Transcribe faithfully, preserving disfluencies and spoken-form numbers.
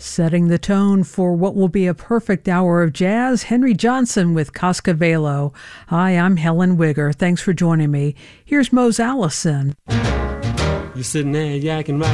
Setting the tone for what will be a perfect hour of jazz, Henry Johnson with Cascavelo. Hi, I'm Helen Wigger. Thanks for joining me. Here's Mose Allison. You're sitting there yakking right